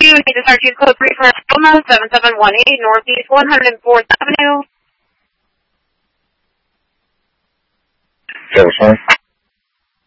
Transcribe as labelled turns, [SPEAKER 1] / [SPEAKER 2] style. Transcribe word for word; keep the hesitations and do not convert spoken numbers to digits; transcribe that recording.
[SPEAKER 1] you need to start use code three for Alma, seven seven one eight Northeast one hundred fourth Avenue.
[SPEAKER 2] Service one.